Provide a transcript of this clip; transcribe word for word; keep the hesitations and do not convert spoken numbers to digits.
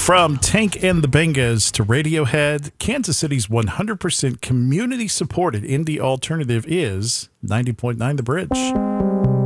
From Tank and the Bangas to Radiohead, Kansas City's one hundred percent community-supported indie alternative is ninety point nine The Bridge.